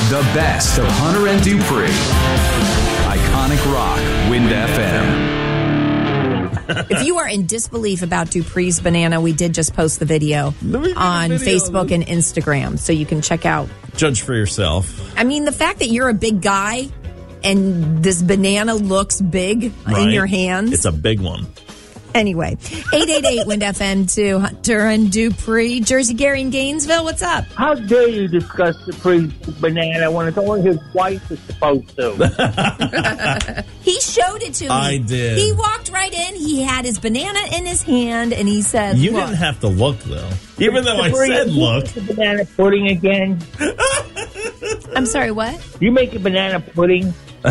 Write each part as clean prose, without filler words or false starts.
The best of Hunter and Dupree. Iconic Rock, Wind FM. If you are in disbelief about Dupree's banana, we did just post the video on Facebook and Instagram, so you can check out. Judge for yourself. I mean, the fact that you're a big guy and this banana looks big in your hands. It's a big one. Anyway, 888-WIND-FM to Hunter and Dupree. Jersey Gary in Gainesville, what's up? How dare you discuss Dupree's banana when it's only his wife is supposed to? He showed it to me. I did. He walked right in. He had his banana in his hand, and he said, You look. didn't have to look, though. Even though I said look. You make the banana pudding again? I'm sorry, what? You make a banana pudding?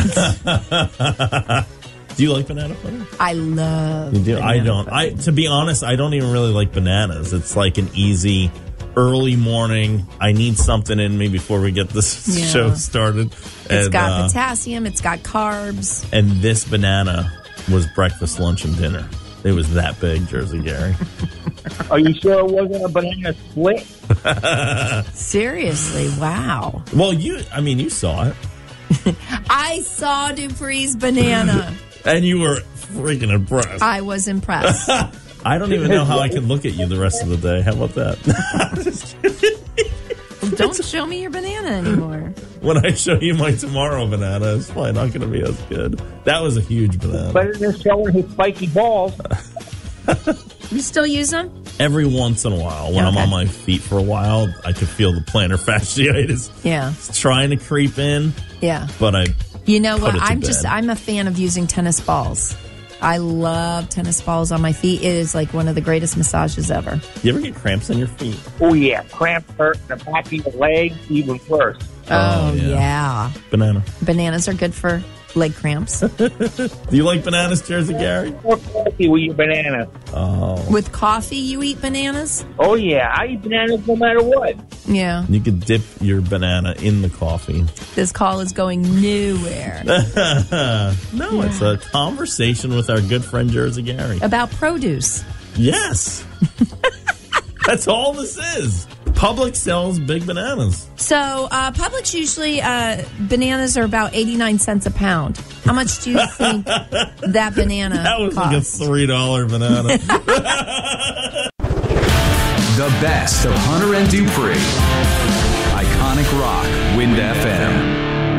Do you like banana pudding? I love You do? I don't. pudding. To be honest, I don't even really like bananas. It's like an easy early morning. I need something in me before we get this show started. It's got potassium. It's got carbs. And this banana was breakfast, lunch, and dinner. It was that big, Jersey Gary. Are you sure it wasn't a banana split? Seriously, wow. Well, you saw it. I saw Dupree's banana. And you were freaking impressed. I was impressed. I don't even know how I can look at you the rest of the day. How about that? Don't show me your banana anymore. When I show you my tomorrow banana, it's probably not going to be as good. That was a huge banana. Better than showing his spiky balls. You still use them? Every once in a while, when I'm Okay. on my feet for a while, I could feel the plantar fasciitis. Yeah. It's trying to creep in, Yeah. but I You know what? Put it to bed. I'm a fan of using tennis balls. I love tennis balls on my feet. It is like one of the greatest massages ever. You ever get cramps in your feet? Oh, yeah. Cramps hurt in the back of your leg, even worse. Oh, yeah. yeah. Banana. Bananas are good for leg cramps. Do you like bananas, Jersey Gary? Or coffee with your banana. Oh. With coffee, you eat bananas? Oh, yeah. I eat bananas no matter what. Yeah. You could dip your banana in the coffee. This call is going nowhere. No, it's a conversation with our good friend Jersey Gary. About produce. Yes. That's all this is. Publix sells big bananas. So, Publix usually, bananas are about 89 cents a pound. How much do you think that banana That was costs? like a $3 banana. The best of Hunter and Dupree. Iconic Rock, Wind FM.